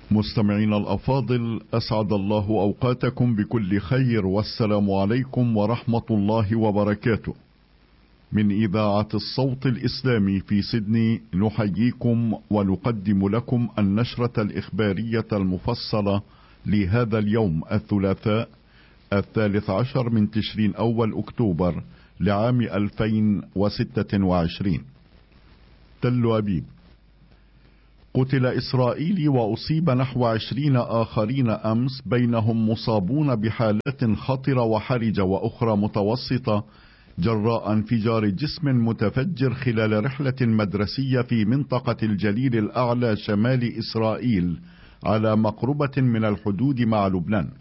مستمعين الأفاضل، أسعد الله أوقاتكم بكل خير، والسلام عليكم ورحمة الله وبركاته. من إذاعة الصوت الإسلامي في سيدني نحييكم ونقدم لكم النشرة الإخبارية المفصلة لهذا اليوم الثلاثاء 13 من تشرين أول أكتوبر لعام 2026. تل أبيب: قتل إسرائيلي وأصيب نحو 20 آخرين أمس، بينهم مصابون بحالات خطرة وحرجة وأخرى متوسطة جراء انفجار جسم متفجر خلال رحلة مدرسية في منطقة الجليل الأعلى شمال إسرائيل على مقربة من الحدود مع لبنان.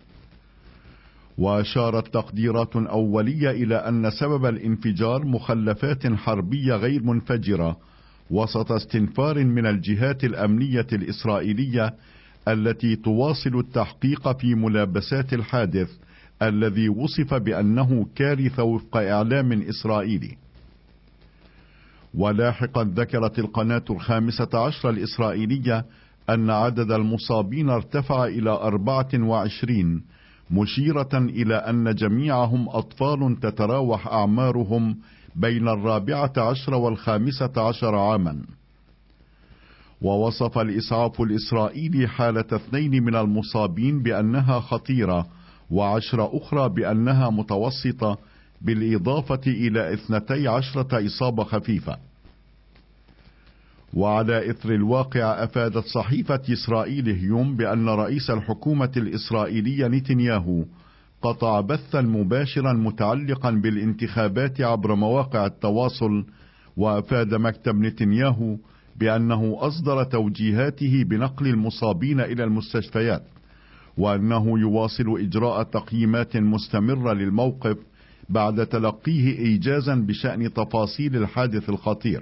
وأشارت تقديرات أولية إلى أن سبب الانفجار مخلفات حربية غير منفجرة وسط استنفار من الجهات الأمنية الإسرائيلية التي تواصل التحقيق في ملابسات الحادث الذي وصف بأنه كارثة وفق إعلام إسرائيلي. ولاحقا ذكرت القناة 15 الإسرائيلية أن عدد المصابين ارتفع إلى 24، مشيرة إلى أن جميعهم أطفال تتراوح أعمارهم بين 14 و15 عاما. ووصف الإسعاف الإسرائيلي حالة 2 من المصابين بأنها خطيرة و10 أخرى بأنها متوسطة، بالإضافة إلى 12 إصابة خفيفة. وعلى إثر الواقع أفادت صحيفة إسرائيل هيوم بأن رئيس الحكومة الإسرائيلية نتنياهو قطع بثا مباشرا متعلقا بالانتخابات عبر مواقع التواصل. وأفاد مكتب نتنياهو بأنه أصدر توجيهاته بنقل المصابين إلى المستشفيات، وأنه يواصل إجراء تقييمات مستمرة للموقف بعد تلقيه إيجازا بشأن تفاصيل الحادث الخطير.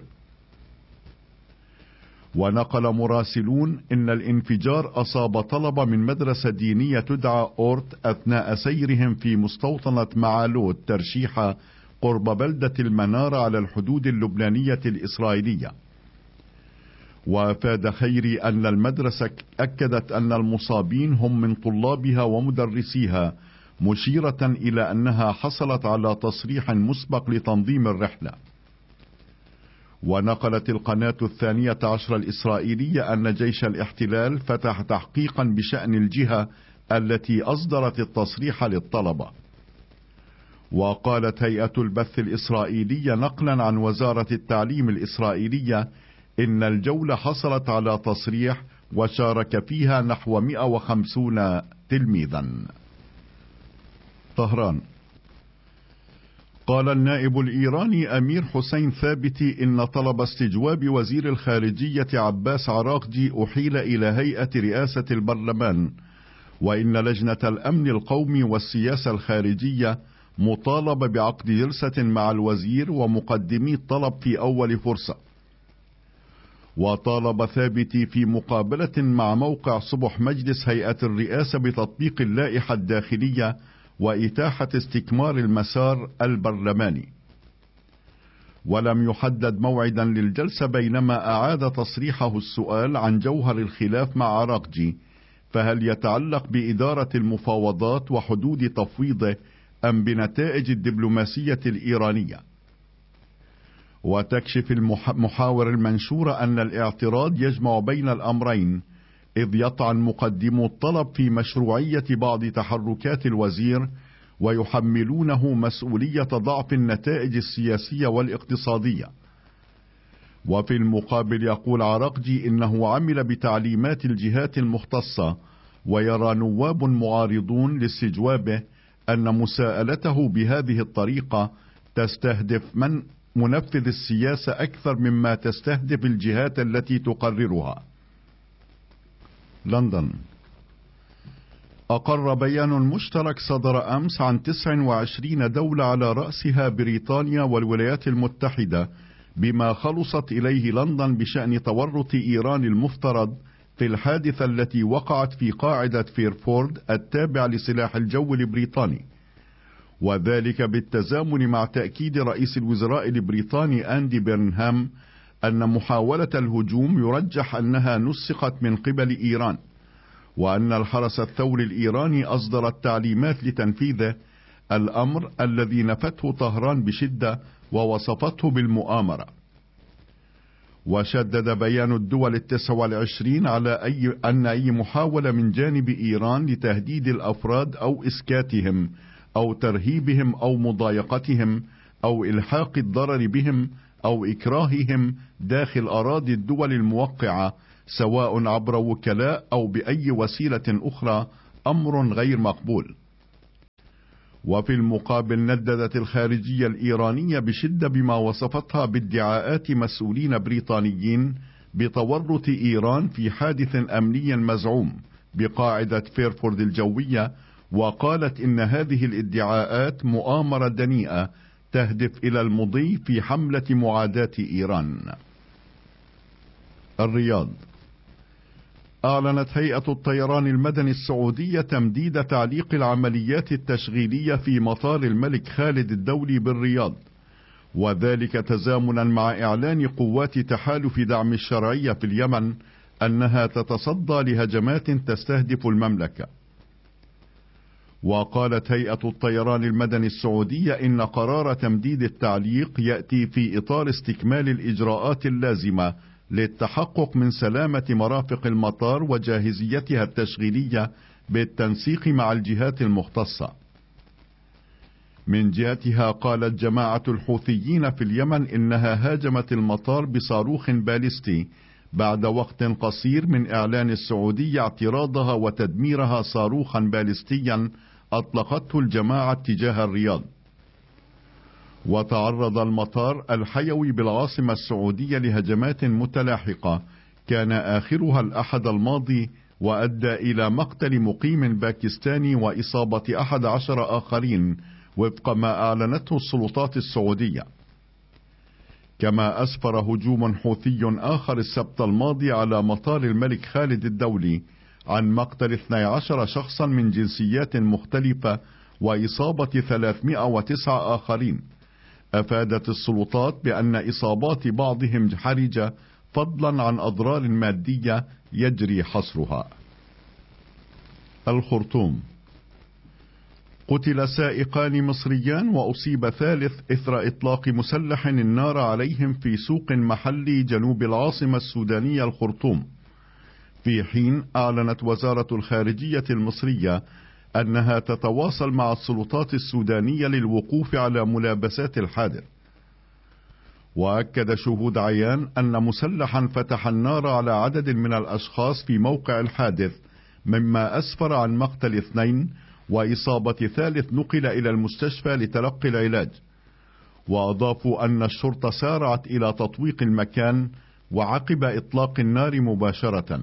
ونقل مراسلون إن الانفجار أصاب طلبة من مدرسة دينية تدعى أورت أثناء سيرهم في مستوطنة معالوت ترشيحة قرب بلدة المنارة على الحدود اللبنانية الإسرائيلية. وأفاد خيري أن المدرسة أكدت أن المصابين هم من طلابها ومدرسيها، مشيرة إلى أنها حصلت على تصريح مسبق لتنظيم الرحلة. ونقلت القناة 12 الإسرائيلية أن جيش الاحتلال فتح تحقيقا بشأن الجهة التي أصدرت التصريح للطلبة. وقالت هيئة البث الإسرائيلية نقلا عن وزارة التعليم الإسرائيلية إن الجولة حصلت على تصريح وشارك فيها نحو 150 تلميذا. طهران: قال النائب الإيراني أمير حسين ثابتي إن طلب استجواب وزير الخارجية عباس عراقجي أحيل إلى هيئة رئاسة البرلمان، وإن لجنة الأمن القومي والسياسة الخارجية مطالبة بعقد جلسة مع الوزير ومقدمي الطلب في أول فرصة. وطالب ثابتي في مقابلة مع موقع صبح مجلس هيئة الرئاسة بتطبيق اللائحة الداخلية وإتاحة استكمال المسار البرلماني. ولم يحدد موعدا للجلسة، بينما أعاد تصريحه السؤال عن جوهر الخلاف مع عراقجي، فهل يتعلق بإدارة المفاوضات وحدود تفويضه أم بنتائج الدبلوماسية الإيرانية. وتكشف المحاور المنشورة أن الاعتراض يجمع بين الأمرين، إذ يطعن مقدمو الطلب في مشروعية بعض تحركات الوزير ويحملونه مسؤولية ضعف النتائج السياسية والاقتصادية. وفي المقابل يقول عراقجي إنه عمل بتعليمات الجهات المختصة، ويرى نواب معارضون لاستجوابه أن مساءلته بهذه الطريقة تستهدف من منفذ السياسة أكثر مما تستهدف الجهات التي تقررها. لندن: أقر بيان مشترك صدر أمس عن 29 دولة على رأسها بريطانيا والولايات المتحدة بما خلصت إليه لندن بشأن تورط إيران المفترض في الحادثة التي وقعت في قاعدة فيرفورد التابع لسلاح الجو البريطاني، وذلك بالتزامن مع تأكيد رئيس الوزراء البريطاني أندي بيرنهام أن محاولة الهجوم يرجح أنها نسقت من قبل إيران، وأن الحرس الثوري الإيراني أصدر التعليمات لتنفيذه، الأمر الذي نفته طهران بشدة ووصفته بالمؤامرة. وشدد بيان الدول 29 على أن أي محاولة من جانب إيران لتهديد الأفراد أو إسكاتهم أو ترهيبهم أو مضايقتهم أو إلحاق الضرر بهم أو إكراههم داخل أراضي الدول الموقعة سواء عبر وكلاء أو بأي وسيلة أخرى أمر غير مقبول. وفي المقابل نددت الخارجية الإيرانية بشدة بما وصفتها بادعاءات مسؤولين بريطانيين بتورط إيران في حادث أمني مزعوم بقاعدة فيرفورد الجوية، وقالت إن هذه الادعاءات مؤامرة دنيئة تهدف إلى المضي في حملة معاداة إيران. الرياض. أعلنت هيئة الطيران المدني السعودية تمديد تعليق العمليات التشغيلية في مطار الملك خالد الدولي بالرياض، وذلك تزامنا مع إعلان قوات تحالف دعم الشرعية في اليمن أنها تتصدى لهجمات تستهدف المملكة. وقالت هيئة الطيران المدني السعودية إن قرار تمديد التعليق يأتي في إطار استكمال الإجراءات اللازمة للتحقق من سلامة مرافق المطار وجاهزيتها التشغيلية بالتنسيق مع الجهات المختصة. من جهتها قالت جماعة الحوثيين في اليمن إنها هاجمت المطار بصاروخ باليستي بعد وقت قصير من إعلان السعودية اعتراضها وتدميرها صاروخا باليستيا أطلقته الجماعة تجاه الرياض. وتعرض المطار الحيوي بالعاصمة السعودية لهجمات متلاحقة كان آخرها الأحد الماضي، وأدى إلى مقتل مقيم باكستاني وإصابة 11 آخرين وفق ما أعلنته السلطات السعودية. كما أسفر هجوم حوثي آخر السبت الماضي على مطار الملك خالد الدولي عن مقتل 12 شخصا من جنسيات مختلفة وإصابة 309 آخرين. أفادت السلطات بأن إصابات بعضهم حرجة فضلا عن أضرار مادية يجري حصرها. الخرطوم. قتل سائقان مصريان وأصيب ثالث إثر إطلاق مسلح النار عليهم في سوق محلي جنوب العاصمة السودانية الخرطوم، في حين أعلنت وزارة الخارجية المصرية أنها تتواصل مع السلطات السودانية للوقوف على ملابسات الحادث. وأكد شهود عيان أن مسلحا فتح النار على عدد من الأشخاص في موقع الحادث، مما أسفر عن مقتل 2 وإصابة ثالث نقل إلى المستشفى لتلقي العلاج. وأضافوا أن الشرطة سارعت إلى تطويق المكان وعقب إطلاق النار مباشرة.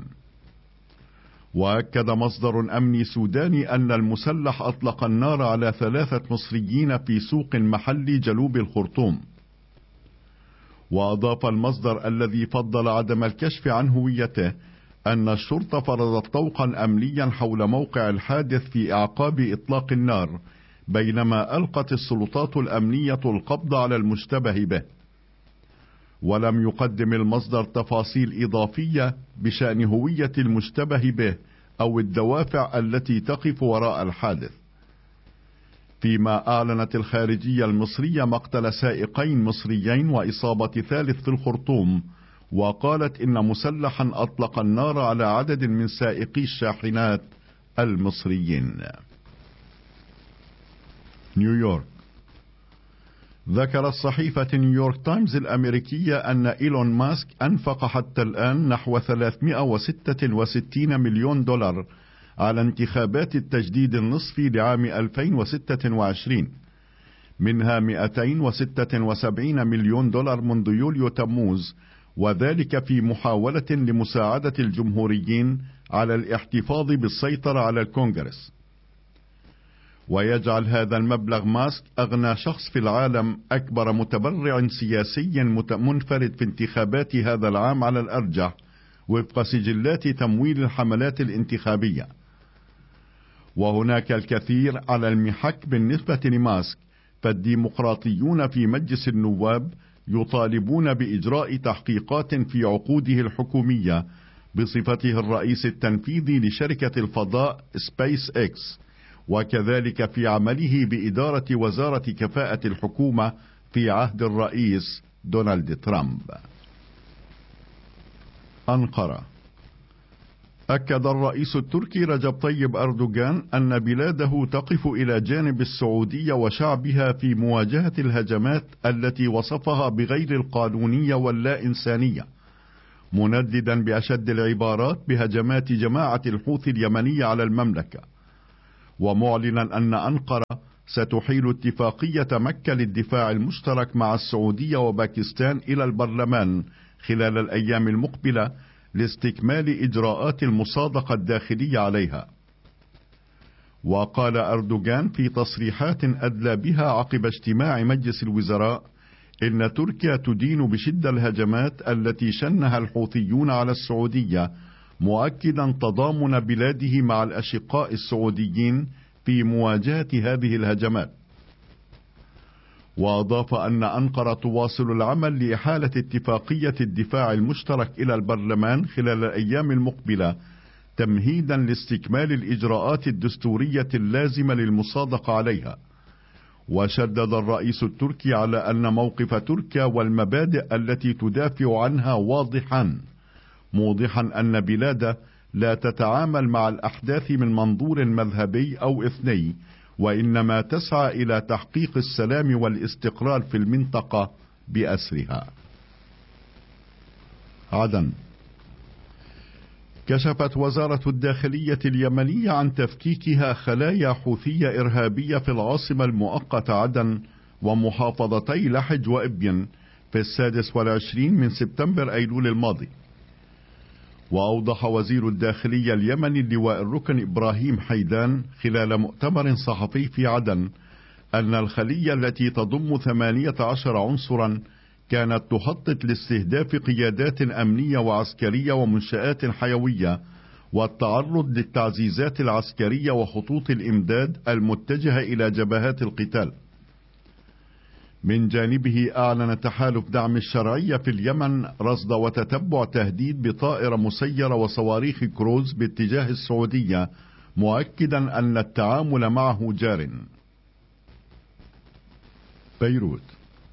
وأكد مصدر أمني سوداني أن المسلح أطلق النار على 3 مصريين في سوق محلي جنوب الخرطوم. وأضاف المصدر الذي فضل عدم الكشف عن هويته أن الشرطة فرضت طوقا أمنيا حول موقع الحادث في أعقاب إطلاق النار، بينما ألقت السلطات الأمنية القبض على المشتبه به. ولم يقدم المصدر تفاصيل إضافية بشأن هوية المشتبه به أو الدوافع التي تقف وراء الحادث. فيما أعلنت الخارجية المصرية مقتل سائقين مصريين وإصابة ثالث في الخرطوم، وقالت إن مسلحا أطلق النار على عدد من سائقي الشاحنات المصريين. نيويورك. ذكرت صحيفة نيويورك تايمز الأمريكية أن إيلون ماسك أنفق حتى الآن نحو 366 مليون دولار على انتخابات التجديد النصفي لعام 2026، منها 276 مليون دولار منذ يوليو تموز، وذلك في محاولة لمساعدة الجمهوريين على الاحتفاظ بالسيطرة على الكونغرس. ويجعل هذا المبلغ ماسك أغنى شخص في العالم، أكبر متبرع سياسي منفرد في انتخابات هذا العام على الأرجح وفق سجلات تمويل الحملات الانتخابية. وهناك الكثير على المحك بالنسبة لماسك، فالديمقراطيون في مجلس النواب يطالبون بإجراء تحقيقات في عقوده الحكومية، بصفته الرئيس التنفيذي لشركة الفضاء سبيس إكس، وكذلك في عمله بإدارة وزارة كفاءة الحكومة في عهد الرئيس دونالد ترامب. أنقرة. أكد الرئيس التركي رجب طيب أردوغان أن بلاده تقف إلى جانب السعودية وشعبها في مواجهة الهجمات التي وصفها بغير القانونية واللا إنسانية، منددا بأشد العبارات بهجمات جماعة الحوثي اليمنية على المملكة، ومعلنا أن أنقرة ستحيل اتفاقية مكة للدفاع المشترك مع السعودية وباكستان إلى البرلمان خلال الأيام المقبلة لاستكمال إجراءات المصادقة الداخلية عليها. وقال أردوغان في تصريحات أدلى بها عقب اجتماع مجلس الوزراء إن تركيا تدين بشدة الهجمات التي شنها الحوثيون على السعودية، مؤكدا تضامن بلاده مع الأشقاء السعوديين في مواجهة هذه الهجمات. وأضاف أن أنقرة تواصل العمل لإحالة اتفاقية الدفاع المشترك إلى البرلمان خلال الأيام المقبلة، تمهيدا لاستكمال الإجراءات الدستورية اللازمة للمصادقة عليها. وشدد الرئيس التركي على أن موقف تركيا والمبادئ التي تدافع عنها واضحا، موضحا أن بلاده لا تتعامل مع الأحداث من منظور مذهبي أو إثني، وإنما تسعى إلى تحقيق السلام والاستقرار في المنطقة بأسرها. عدن. كشفت وزارة الداخلية اليمنية عن تفكيكها خلايا حوثية إرهابية في العاصمة المؤقتة عدن ومحافظتي لحج وإبين في 26 من سبتمبر أيلول الماضي. وأوضح وزير الداخلية اليمني اللواء الركن إبراهيم حيدان خلال مؤتمر صحفي في عدن أن الخلية التي تضم 18 عنصرا كانت تخطط لاستهداف قيادات أمنية وعسكرية ومنشآت حيوية، والتعرض للتعزيزات العسكرية وخطوط الإمداد المتجهة إلى جبهات القتال. من جانبه أعلن تحالف دعم الشرعية في اليمن رصد وتتبع تهديد بطائرة مسيرة وصواريخ كروز باتجاه السعودية، مؤكدا أن التعامل معه جار. بيروت.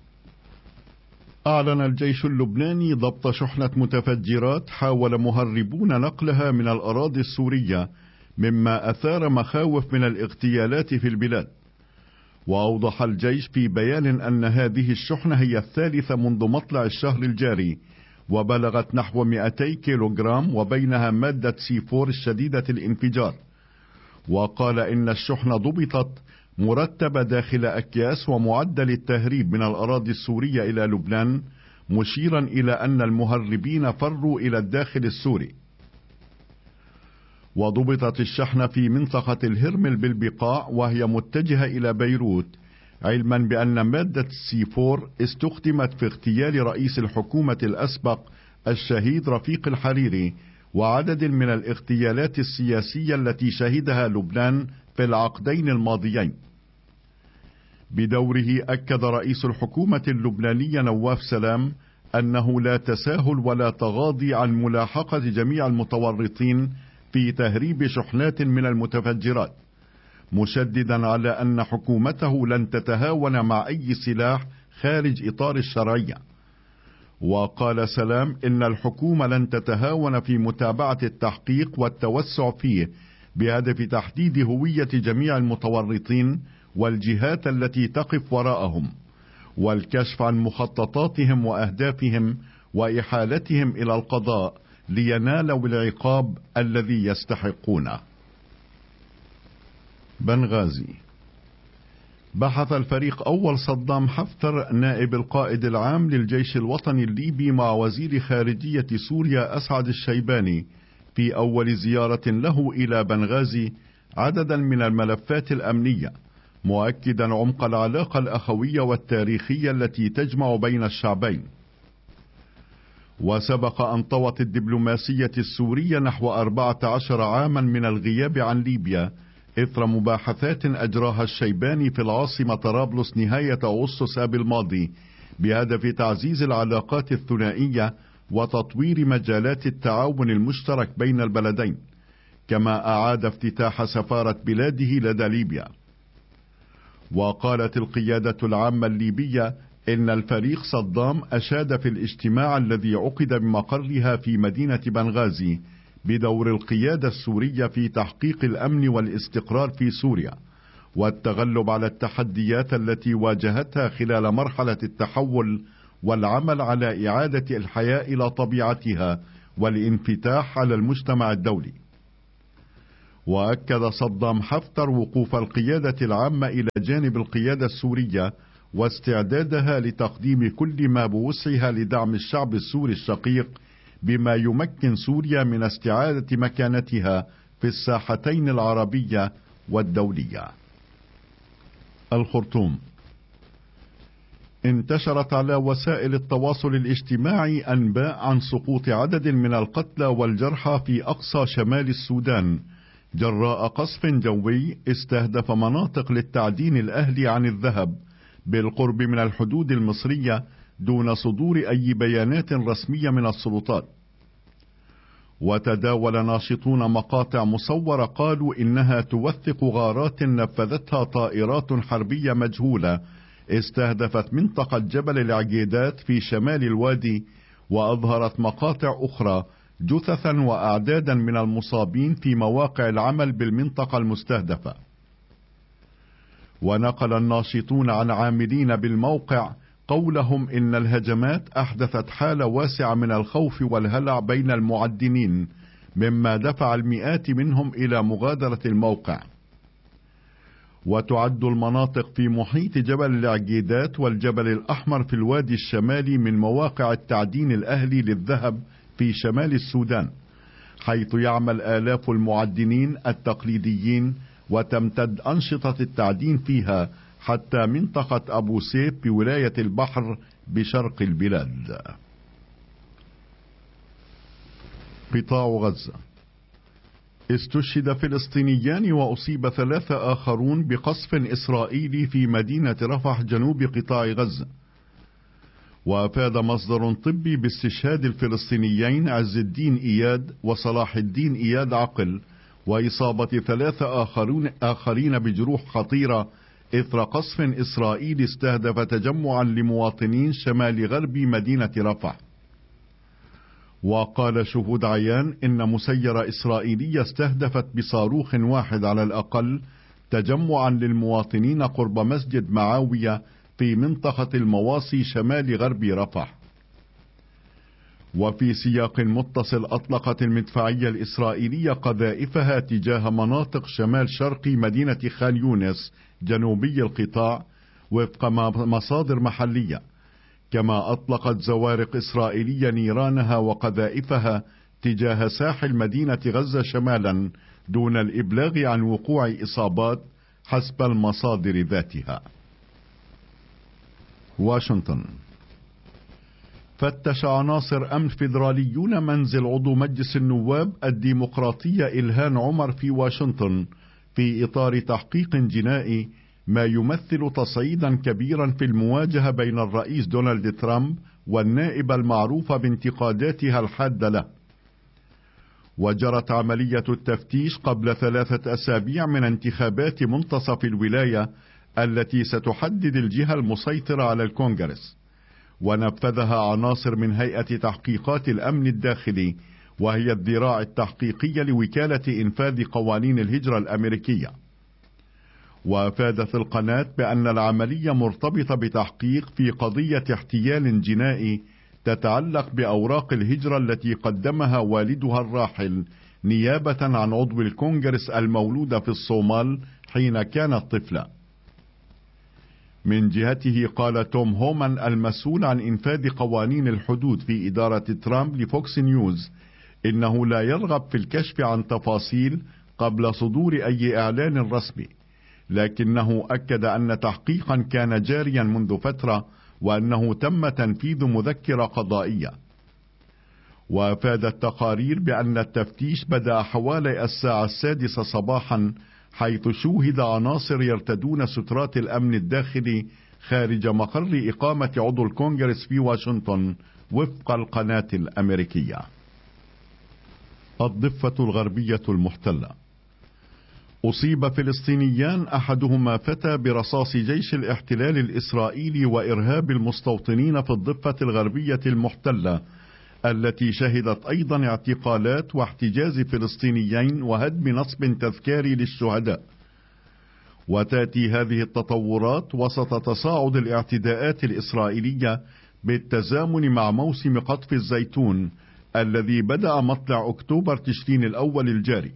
أعلن الجيش اللبناني ضبط شحنة متفجرات حاول مهربون نقلها من الأراضي السورية، مما أثار مخاوف من الاغتيالات في البلاد. وأوضح الجيش في بيان أن هذه الشحنة هي الثالثة منذ مطلع الشهر الجاري، وبلغت نحو 200 كيلوغرام، وبينها مادة C4 الشديدة الانفجار. وقال إن الشحنة ضبطت مرتبة داخل أكياس ومعدة للتهريب من الأراضي السورية إلى لبنان، مشيرا إلى أن المهربين فروا إلى الداخل السوري. وضبطت الشحنة في منطقة الهرمل بالبقاع وهي متجهة إلى بيروت، علما بأن مادة C4 استخدمت في اغتيال رئيس الحكومة الأسبق الشهيد رفيق الحريري، وعدد من الاغتيالات السياسية التي شهدها لبنان في العقدين الماضيين. بدوره أكد رئيس الحكومة اللبنانية نواف سلام أنه لا تساهل ولا تغاضي عن ملاحقة جميع المتورطين في تهريب شحنات من المتفجرات، مشددا على أن حكومته لن تتهاون مع أي سلاح خارج إطار الشرعية. وقال سلام إن الحكومة لن تتهاون في متابعة التحقيق والتوسع فيه بهدف تحديد هوية جميع المتورطين والجهات التي تقف وراءهم، والكشف عن مخططاتهم وأهدافهم وإحالتهم إلى القضاء لينالوا العقاب الذي يستحقونه. بنغازي. بحث الفريق أول صدام حفتر نائب القائد العام للجيش الوطني الليبي مع وزير خارجية سوريا أسعد الشيباني في أول زيارة له إلى بنغازي عددا من الملفات الأمنية، مؤكدا عمق العلاقة الأخوية والتاريخية التي تجمع بين الشعبين. وسبق أن طوت الدبلوماسية السورية نحو 14 عاما من الغياب عن ليبيا إثر مباحثات أجراها الشيباني في العاصمة طرابلس نهاية أغسطس آب الماضي بهدف تعزيز العلاقات الثنائية وتطوير مجالات التعاون المشترك بين البلدين، كما أعاد افتتاح سفارة بلاده لدى ليبيا. وقالت القيادة العامة الليبية إن الفريق صدام أشاد في الاجتماع الذي عقد بمقرها في مدينة بنغازي بدور القيادة السورية في تحقيق الأمن والاستقرار في سوريا، والتغلب على التحديات التي واجهتها خلال مرحلة التحول، والعمل على إعادة الحياة إلى طبيعتها والانفتاح على المجتمع الدولي. وأكد صدام حفتر وقوف القيادة العامة إلى جانب القيادة السورية واستعدادها لتقديم كل ما بوسعها لدعم الشعب السوري الشقيق بما يمكن سوريا من استعادة مكانتها في الساحتين العربية والدولية. الخرطوم. انتشرت على وسائل التواصل الاجتماعي أنباء عن سقوط عدد من القتلى والجرحى في أقصى شمال السودان جراء قصف جوي استهدف مناطق للتعدين الأهلي عن الذهب بالقرب من الحدود المصرية دون صدور أي بيانات رسمية من السلطات. وتداول ناشطون مقاطع مصورة قالوا إنها توثق غارات نفذتها طائرات حربية مجهولة استهدفت منطقة جبل العقيدات في شمال الوادي، وأظهرت مقاطع أخرى جثثا وأعدادا من المصابين في مواقع العمل بالمنطقة المستهدفة. ونقل الناشطون عن عاملين بالموقع قولهم إن الهجمات أحدثت حالة واسعة من الخوف والهلع بين المعدنين، مما دفع المئات منهم إلى مغادرة الموقع. وتعد المناطق في محيط جبل العقيدات والجبل الأحمر في الوادي الشمالي من مواقع التعدين الأهلي للذهب في شمال السودان، حيث يعمل آلاف المعدنين التقليديين، وتمتد أنشطة التعدين فيها حتى منطقة أبو سيف بولاية البحر بشرق البلاد. قطاع غزة. استشهد فلسطينيان وأصيب 3 آخرون بقصف إسرائيلي في مدينة رفح جنوب قطاع غزة. وأفاد مصدر طبي باستشهاد الفلسطينيين عز الدين إياد وصلاح الدين إياد عقل، وإصابة 3 آخرين بجروح خطيرة إثر قصف إسرائيلي استهدف تجمعا لمواطنين شمال غرب مدينة رفح. وقال شهود عيان إن مسيرة إسرائيلية استهدفت بصاروخ واحد على الأقل تجمعا للمواطنين قرب مسجد معاوية في منطقة المواصي شمال غرب رفح. وفي سياق متصل أطلقت المدفعية الإسرائيلية قذائفها تجاه مناطق شمال شرق مدينة خان يونس جنوبي القطاع وفق مصادر محلية، كما أطلقت زوارق إسرائيلية نيرانها وقذائفها تجاه ساحل مدينة غزة شمالا دون الإبلاغ عن وقوع إصابات حسب المصادر ذاتها. واشنطن. فتش عناصر أمن فيدراليون منزل عضو مجلس النواب الديمقراطية إلهان عمر في واشنطن في إطار تحقيق جنائي، ما يمثل تصعيدا كبيرا في المواجهة بين الرئيس دونالد ترامب والنائبة المعروفة بانتقاداتها الحادة له. وجرت عملية التفتيش قبل 3 أسابيع من انتخابات منتصف الولاية التي ستحدد الجهة المسيطرة على الكونغرس، ونفذها عناصر من هيئة تحقيقات الأمن الداخلي، وهي الذراع التحقيقية لوكالة إنفاذ قوانين الهجرة الأمريكية. وافادت القناة بأن العملية مرتبطة بتحقيق في قضية احتيال جنائي تتعلق بأوراق الهجرة التي قدمها والدها الراحل نيابة عن عضو الكونغرس المولود في الصومال حين كانت طفلة. من جهته قال توم هومان المسؤول عن إنفاذ قوانين الحدود في إدارة ترامب لفوكس نيوز إنه لا يرغب في الكشف عن تفاصيل قبل صدور أي إعلان رسمي، لكنه أكد أن تحقيقا كان جاريا منذ فترة وأنه تم تنفيذ مذكرة قضائية. وافادت تقارير بأن التفتيش بدأ حوالي 6:00 صباحا، حيث شوهد عناصر يرتدون سترات الأمن الداخلي خارج مقر إقامة عضو الكونغرس في واشنطن وفق القناة الأمريكية. الضفة الغربية المحتلة. أصيب فلسطينيان أحدهما فتى برصاص جيش الاحتلال الإسرائيلي وإرهاب المستوطنين في الضفة الغربية المحتلة، التي شهدت أيضا اعتقالات واحتجاز فلسطينيين وهدم نصب تذكاري للشهداء. وتأتي هذه التطورات وسط تصاعد الاعتداءات الإسرائيلية بالتزامن مع موسم قطف الزيتون الذي بدأ مطلع أكتوبر تشرين الأول الجاري.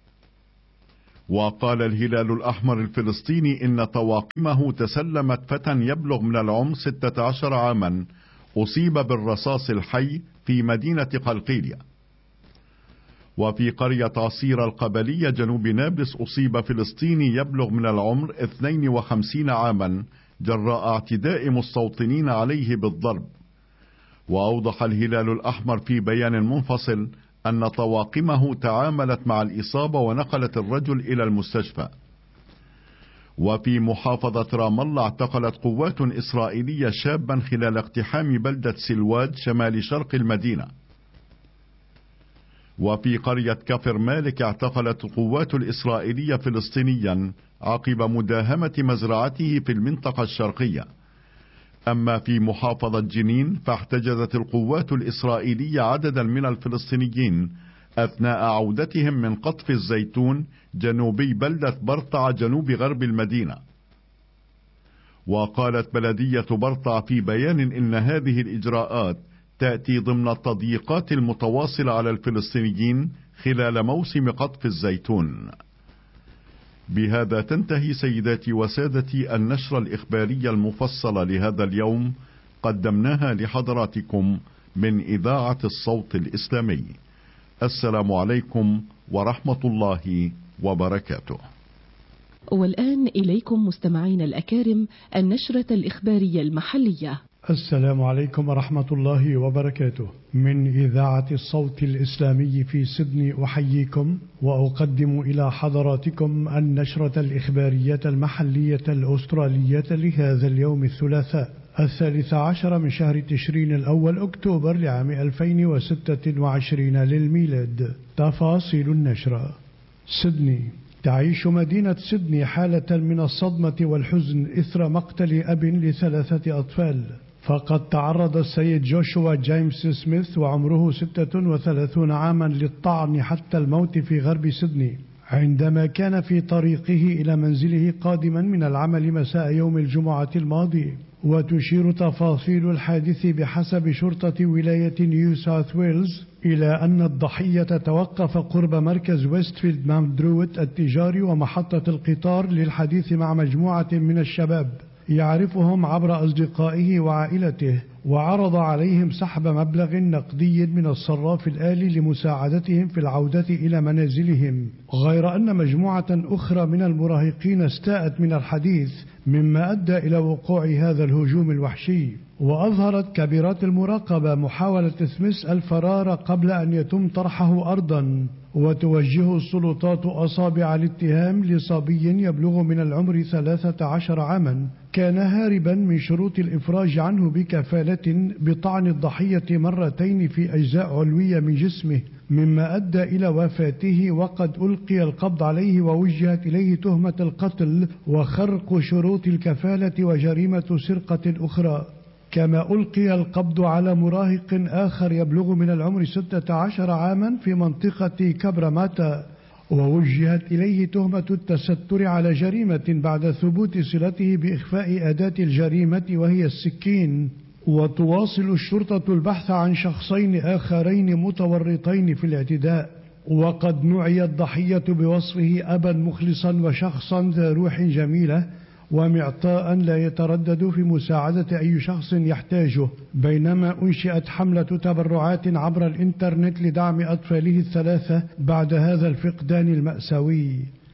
وقال الهلال الأحمر الفلسطيني إن طواقمه تسلمت فتى يبلغ من العمر 16 عاما أصيب بالرصاص الحي في مدينة قلقيلية. وفي قرية عصير القبلية جنوب نابلس أصيب فلسطيني يبلغ من العمر 52 عاما جراء اعتداء مستوطنين عليه بالضرب. وأوضح الهلال الأحمر في بيان منفصل أن طواقمه تعاملت مع الإصابة ونقلت الرجل إلى المستشفى. وفي محافظة رام الله اعتقلت قوات إسرائيلية شابا خلال اقتحام بلدة سلواد شمال شرق المدينة. وفي قرية كفر مالك اعتقلت القوات الإسرائيلية فلسطينيا عقب مداهمة مزرعته في المنطقة الشرقية. أما في محافظة جنين فاحتجزت القوات الإسرائيلية عددا من الفلسطينيين أثناء عودتهم من قطف الزيتون جنوبي بلدة برطع جنوب غرب المدينة. وقالت بلدية برطع في بيان إن هذه الإجراءات تأتي ضمن التضييقات المتواصلة على الفلسطينيين خلال موسم قطف الزيتون. بهذا تنتهي سيداتي وسادتي النشرة الإخبارية المفصلة لهذا اليوم، قدمناها لحضراتكم من إذاعة الصوت الإسلامي. السلام عليكم ورحمة الله وبركاته. والآن إليكم مستمعين الأكارم النشرة الإخبارية المحلية. السلام عليكم ورحمة الله وبركاته. من إذاعة الصوت الإسلامي في سيدني أحييكم وأقدم إلى حضراتكم النشرة الإخبارية المحلية الأسترالية لهذا اليوم الثلاثاء 13 من شهر تشرين الأول أكتوبر لعام 2026 للميلاد. تفاصيل النشرة. سيدني. تعيش مدينة سيدني حالة من الصدمة والحزن إثر مقتل أب ل3 أطفال. فقد تعرض السيد جوشوا جيمس سميث وعمره 36 عاما للطعن حتى الموت في غرب سيدني عندما كان في طريقه إلى منزله قادما من العمل مساء يوم الجمعة الماضي. وتشير تفاصيل الحادث بحسب شرطة ولاية نيو ساوث ويلز إلى أن الضحية توقف قرب مركز ويستفيلد ماونت درويت التجاري ومحطة القطار للحديث مع مجموعة من الشباب يعرفهم عبر أصدقائه وعائلته، وعرض عليهم سحب مبلغ نقدي من الصراف الآلي لمساعدتهم في العودة إلى منازلهم، غير أن مجموعة أخرى من المراهقين استاءت من الحديث مما أدى إلى وقوع هذا الهجوم الوحشي. وأظهرت كاميرات المراقبة محاولة سميث الفرار قبل أن يتم طرحه أرضا. وتوجه السلطات أصابع الاتهام لصبي يبلغ من العمر 13 عاما كان هاربا من شروط الإفراج عنه بكفالة بطعن الضحية مرتين في أجزاء علوية من جسمه، مما أدى إلى وفاته، وقد ألقي القبض عليه ووجهت إليه تهمة القتل وخرق شروط الكفالة وجريمة سرقة أخرى. كما ألقي القبض على مراهق آخر يبلغ من العمر 16 عاما في منطقة كابراماتا، ووجهت إليه تهمة التستر على جريمة بعد ثبوت صلته بإخفاء أداة الجريمة وهي السكين. وتواصل الشرطة البحث عن شخصين آخرين متورطين في الاعتداء، وقد نعي الضحية بوصفه أبا مخلصا وشخصا ذا روح جميلة ومعطاء لا يتردد في مساعدة أي شخص يحتاجه، بينما أنشئت حملة تبرعات عبر الإنترنت لدعم أطفاله الثلاثة بعد هذا الفقدان المأساوي.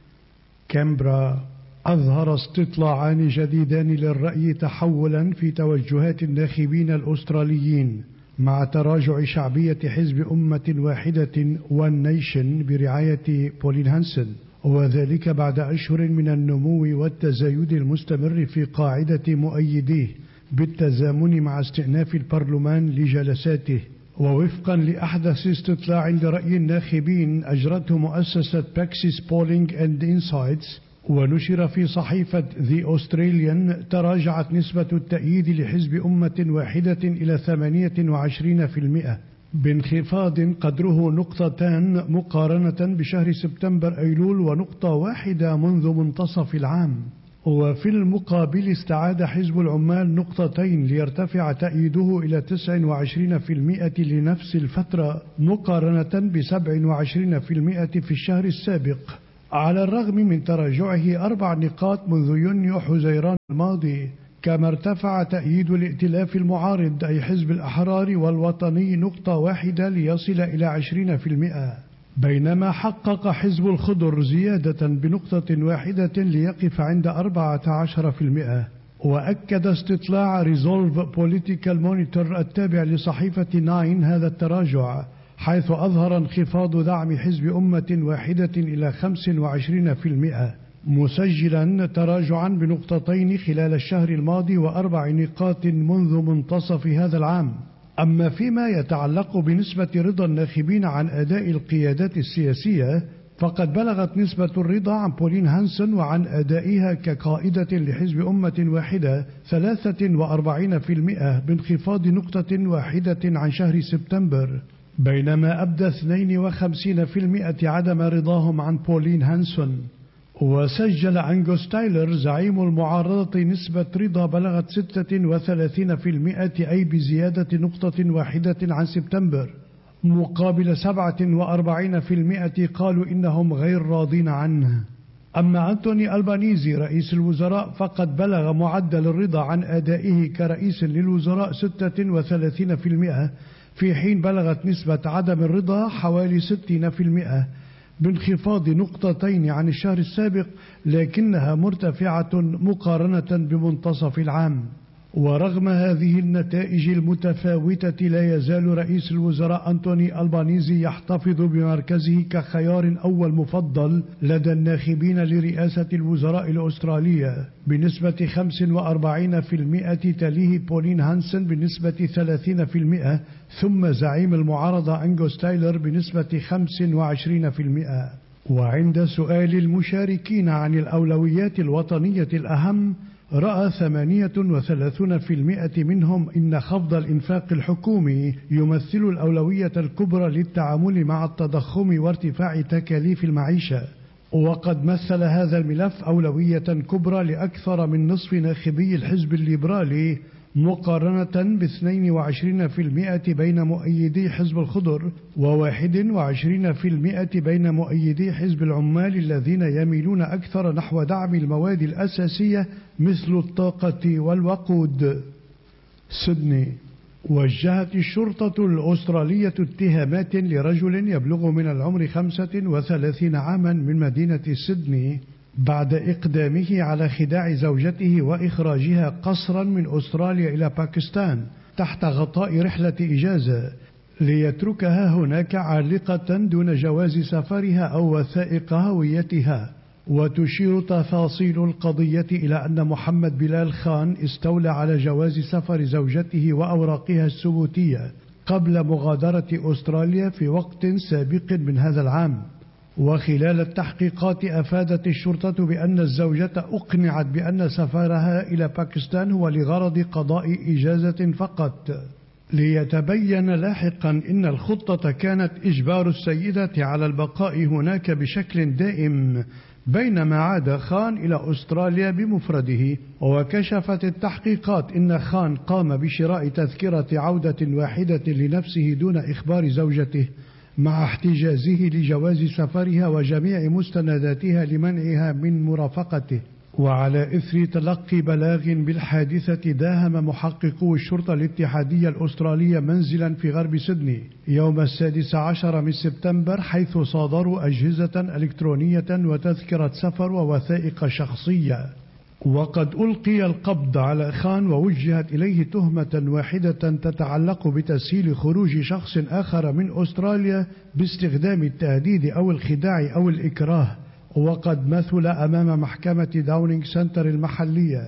كامبرا. أظهر استطلاعان جديدان للرأي تحولا في توجهات الناخبين الأستراليين مع تراجع شعبية حزب أمة واحدة وان نيشن برعاية بولين هانسن، وذلك بعد أشهر من النمو والتزايد المستمر في قاعدة مؤيديه بالتزامن مع استئناف البرلمان لجلساته. ووفقا لأحدث استطلاع لرأي الناخبين أجرته مؤسسة باكسيس بولينج أند إنسايتس ونشر في صحيفة The Australian، تراجعت نسبة التأييد لحزب أمة واحدة إلى 28%، بانخفاض قدره نقطتان مقارنة بشهر سبتمبر أيلول ونقطة واحدة منذ منتصف العام. وفي المقابل استعاد حزب العمال نقطتين ليرتفع تأييده إلى 29% لنفس الفترة مقارنة ب27% في الشهر السابق، على الرغم من تراجعه 4 نقاط منذ يونيو حزيران الماضي. كما ارتفع تأييد الائتلاف المعارض أي حزب الأحرار والوطني نقطة واحدة ليصل إلى 20%، بينما حقق حزب الخضر زيادة بنقطة واحدة ليقف عند 14%. وأكد استطلاع Resolve Political Monitor التابع لصحيفة 9 هذا التراجع، حيث أظهر انخفاض دعم حزب أمة واحدة إلى 25%، مسجلا تراجعا بنقطتين خلال الشهر الماضي و4 نقاط منذ منتصف هذا العام. أما فيما يتعلق بنسبة رضا الناخبين عن أداء القيادات السياسية، فقد بلغت نسبة الرضا عن بولين هانسون وعن أدائها كقائدة لحزب أمة واحدة 43%، بانخفاض نقطة واحدة عن شهر سبتمبر، بينما أبدى 52% عدم رضاهم عن بولين هانسون. وسجل أنغوس تايلر زعيم المعارضة نسبة رضا بلغت 36%، أي بزيادة نقطة واحدة عن سبتمبر، مقابل 47% قالوا إنهم غير راضين عنه. أما أنتوني ألبانيزي رئيس الوزراء فقد بلغ معدل الرضا عن أدائه كرئيس للوزراء 36%، في حين بلغت نسبة عدم الرضا حوالي 60%، بانخفاض نقطتين عن الشهر السابق، لكنها مرتفعة مقارنة بمنتصف العام. ورغم هذه النتائج المتفاوتة لا يزال رئيس الوزراء أنتوني ألبانيزي يحتفظ بمركزه كخيار أول مفضل لدى الناخبين لرئاسة الوزراء الأسترالية بنسبة 45%، تليه بولين هانسون بنسبة 30%، ثم زعيم المعارضة أنغوس تايلر بنسبة 25%. وعند سؤال المشاركين عن الأولويات الوطنية الأهم، رأى 38% منهم إن خفض الإنفاق الحكومي يمثل الأولوية الكبرى للتعامل مع التضخم وارتفاع تكاليف المعيشة، وقد مثل هذا الملف أولوية كبرى لأكثر من نصف ناخبي الحزب الليبرالي، مقارنة ب22% بين مؤيدي حزب الخضر و21% بين مؤيدي حزب العمال الذين يميلون أكثر نحو دعم المواد الأساسية مثل الطاقة والوقود. سيدني. وجهت الشرطة الأسترالية اتهامات لرجل يبلغ من العمر 35 عاما من مدينة سيدني بعد إقدامه على خداع زوجته وإخراجها قسرا من أستراليا إلى باكستان تحت غطاء رحلة إجازة ليتركها هناك عالقة دون جواز سفرها أو وثائق هويتها. وتشير تفاصيل القضية إلى أن محمد بلال خان استولى على جواز سفر زوجته وأوراقها الثبوتية قبل مغادرة أستراليا في وقت سابق من هذا العام. وخلال التحقيقات أفادت الشرطة بأن الزوجة أقنعت بأن سفرها إلى باكستان هو لغرض قضاء إجازة فقط، ليتبين لاحقا إن الخطة كانت إجبار السيدة على البقاء هناك بشكل دائم، بينما عاد خان إلى أستراليا بمفرده. وكشفت التحقيقات إن خان قام بشراء تذكرة عودة واحدة لنفسه دون إخبار زوجته، مع احتجازه لجواز سفرها وجميع مستنداتها لمنعها من مرافقته. وعلى إثر تلقي بلاغ بالحادثة، داهم محققو الشرطة الاتحادية الأسترالية منزلا في غرب سيدني يوم 16 من سبتمبر، حيث صادروا أجهزة إلكترونية وتذكرة سفر ووثائق شخصية. وقد ألقي القبض على خان ووجهت إليه تهمة واحدة تتعلق بتسهيل خروج شخص آخر من أستراليا باستخدام التهديد أو الخداع أو الإكراه، وقد مثل أمام محكمة داونينغ سنتر المحلية.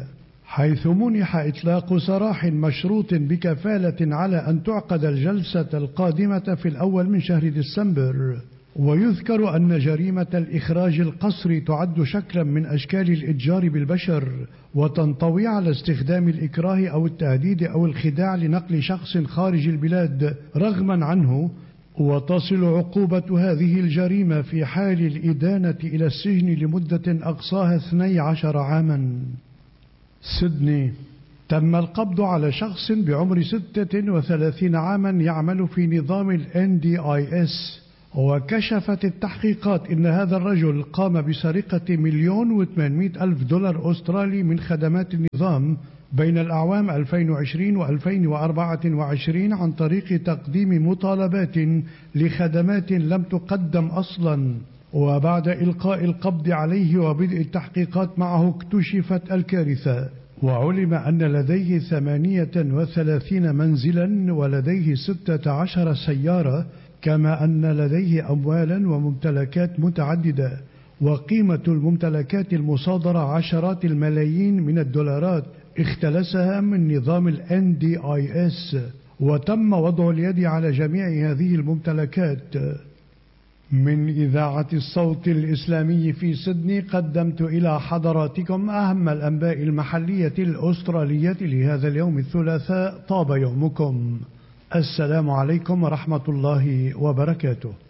حيث منح إطلاق سراح مشروط بكفالة على أن تعقد الجلسة القادمة في الأول من شهر ديسمبر. ويذكر أن جريمة الإخراج القسري تعد شكلا من أشكال الإتجار بالبشر، وتنطوي على استخدام الإكراه أو التهديد أو الخداع لنقل شخص خارج البلاد رغما عنه، وتصل عقوبة هذه الجريمة في حال الإدانة إلى السجن لمدة أقصاها 12 عاما. سيدني. تم القبض على شخص بعمر 36 عاما يعمل في نظام ال NDIS، وكشفت التحقيقات إن هذا الرجل قام بسرقة $1,800,000 أسترالي من خدمات النظام بين الأعوام 2020 و2024 عن طريق تقديم مطالبات لخدمات لم تقدم أصلا. وبعد إلقاء القبض عليه وبدء التحقيقات معه اكتشفت الكارثة، وعلم أن لديه 38 منزلا ولديه 16 سيارة، كما أن لديه أموالا وممتلكات متعددة، وقيمة الممتلكات المصادرة عشرات الملايين من الدولارات اختلسها من نظام ال NDIS، وتم وضع اليد على جميع هذه الممتلكات. من إذاعة الصوت الإسلامي في سيدني قدمت إلى حضراتكم أهم الأنباء المحلية الأسترالية لهذا اليوم الثلاثاء. طاب يومكم. السلام عليكم ورحمة الله وبركاته.